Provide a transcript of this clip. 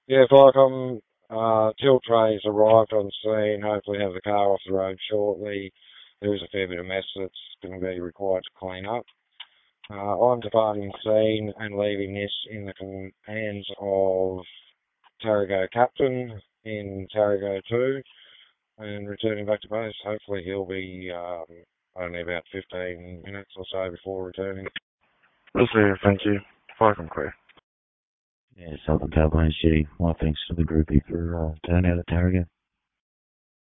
Yeah, it's like Tilt Trey's arrived on scene, hopefully have the car off the road shortly. There is a fair bit of mess that's going to be required to clean up. I'm departing scene and leaving this in the hands of Tarago Captain in Tarago 2 and returning back to base. Hopefully he'll be only about 15 minutes or so before returning. We'll see. Thank you. Welcome, clear. Yeah, Southern Cowboys City. My thanks to the groupie for turning out at Tarragon.